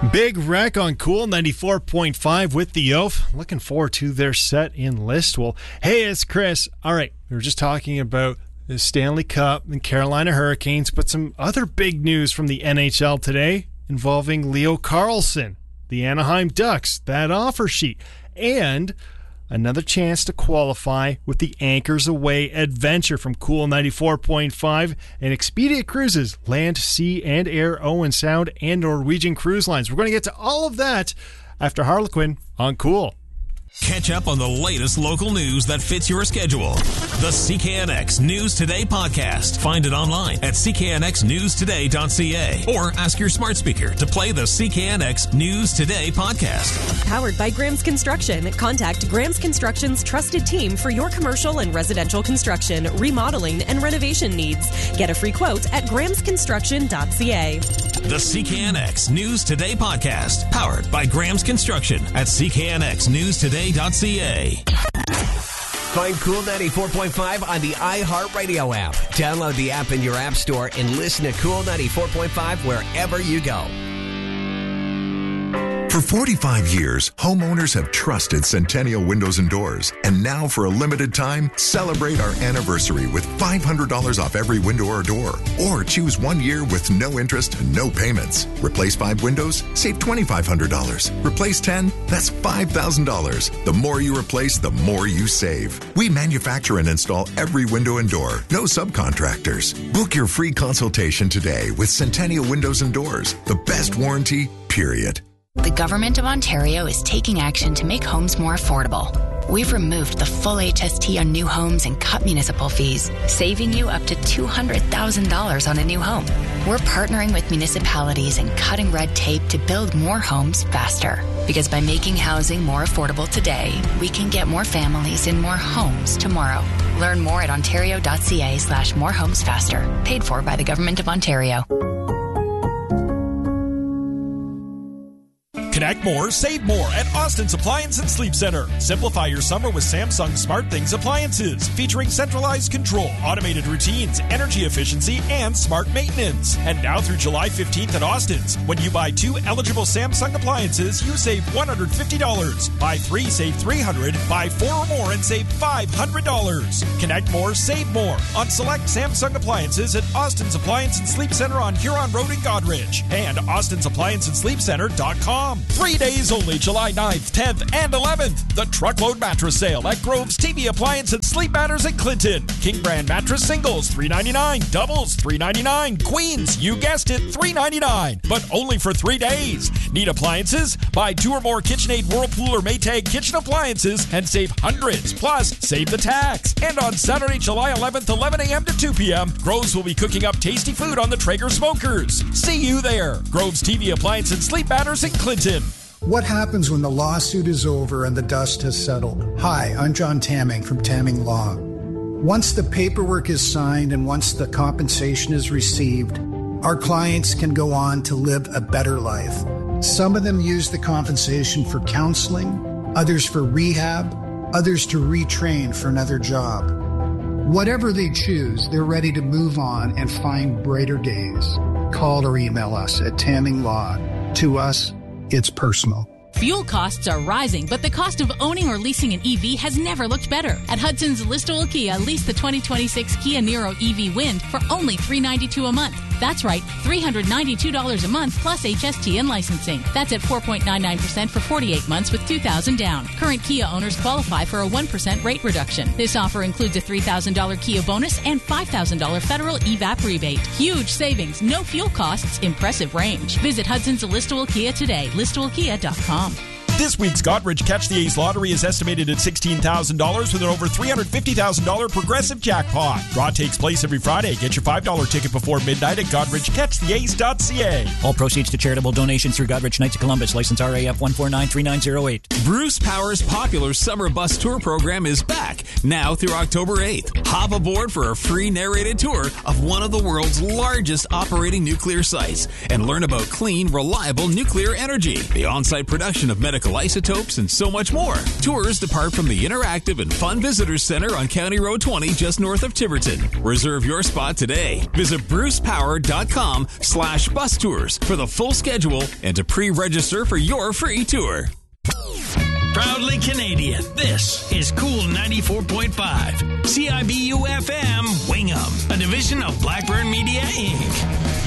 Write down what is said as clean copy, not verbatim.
Big wreck on Cool 94.5 with the Oaf. Looking forward to their set in Listowel. Hey, it's Chris. All right, we were just talking about the Stanley Cup and Carolina Hurricanes, but some other big news from the NHL today involving Leo Carlsson, the Anaheim Ducks, that offer sheet, and another chance to qualify with the Anchors Away adventure from Cool 94.5 and Expedia Cruises, land, sea, and air, Owen Sound, and Norwegian Cruise Lines. We're going to get to all of that after Harlequin on Cool. Catch up on the latest local news that fits your schedule. The CKNX News Today podcast. Find it online at cknxnewstoday.ca or ask your smart speaker to play the CKNX News Today podcast. Powered by Graham's Construction. Contact Graham's Construction's trusted team for your commercial and residential construction, remodeling, and renovation needs. Get a free quote at grahamsconstruction.ca. The CKNX News Today podcast. Powered by Graham's Construction at cknxnewstoday.ca. Find Cool 94.5 on the iHeartRadio app. Download the app in your app store and listen to Cool 94.5 wherever you go. For 45 years, homeowners have trusted Centennial Windows and Doors. And now, for a limited time, celebrate our anniversary with $500 off every window or door. Or choose 1 year with no interest and no payments. Replace 5 windows, save $2,500. Replace 10, that's $5,000. The more you replace, the more you save. We manufacture and install every window and door. No subcontractors. Book your free consultation today with Centennial Windows and Doors. The best warranty, period. The Government of Ontario is taking action to make homes more affordable. We've removed the full HST on new homes and cut municipal fees, saving you up to $200,000 on a new home. We're partnering with municipalities and cutting red tape to build more homes faster. Because by making housing more affordable today, we can get more families in more homes tomorrow. Learn more at ontario.ca/morehomesfaster. Paid for by the Government of Ontario. Connect more, save more at Austin's Appliance and Sleep Center. Simplify your summer with Samsung SmartThings appliances, featuring centralized control, automated routines, energy efficiency, and smart maintenance. And now through July 15th at Austin's, when you buy 2 eligible Samsung appliances, you save $150. Buy 3, save $300. Buy 4 or more and save $500. Connect more, save more on select Samsung appliances at Austin's Appliance and Sleep Center on Huron Road in Godrich and AustinsApplianceandSleepCenter.com. 3 days only, July 9th, 10th, and 11th. The Truckload Mattress Sale at Grove's TV Appliance and Sleep Matters in Clinton. King Brand Mattress Singles, $399. Doubles, $399. Queens, you guessed it, $399. But only for 3 days. Need appliances? Buy 2 or more KitchenAid, Whirlpool, or Maytag kitchen appliances and save hundreds. Plus, save the tax. And on Saturday, July 11th, 11 a.m. to 2 p.m., Grove's will be cooking up tasty food on the Traeger smokers. See you there. Grove's TV Appliance and Sleep Matters in Clinton. What happens when the lawsuit is over and the dust has settled? Hi, I'm John Tamming from Tamming Law. Once the paperwork is signed and once the compensation is received, our clients can go on to live a better life. Some of them use the compensation for counseling, others for rehab, others to retrain for another job. Whatever they choose, they're ready to move on and find brighter days. Call or email us at Tamming Law. To us, it's personal. Fuel costs are rising, but the cost of owning or leasing an EV has never looked better. At Hudson's Listowel Kia, lease the 2026 Kia Niro EV Wind for only $392 a month. That's right, $392 a month plus HST and licensing. That's at 4.99% for 48 months with $2,000 down. Current Kia owners qualify for a 1% rate reduction. This offer includes a $3,000 Kia bonus and $5,000 federal EVAP rebate. Huge savings, no fuel costs, impressive range. Visit Hudson's Listowel Kia today, listowelkia.com. This week's Godrich Catch the Ace lottery is estimated at $16,000 with an over $350,000 progressive jackpot. Draw takes place every Friday. Get your $5 ticket before midnight at GodrichCatchTheAce.ca. All proceeds to charitable donations through Godrich Knights of Columbus, license RAF 1493908. Bruce Power's popular summer bus tour program is back, now through October 8th. Hop aboard for a free narrated tour of one of the world's largest operating nuclear sites and learn about clean, reliable nuclear energy, the on-site production of medical chemical isotopes, and so much more. Tours depart from the interactive and fun Visitors Center on County Road 20 just north of Tiverton. Reserve your spot today. Visit brucepower.com/bus tours for the full schedule and to pre-register for your free tour. Proudly Canadian, this is Cool 94.5. CIBU FM, Wingham, a division of Blackburn Media, Inc.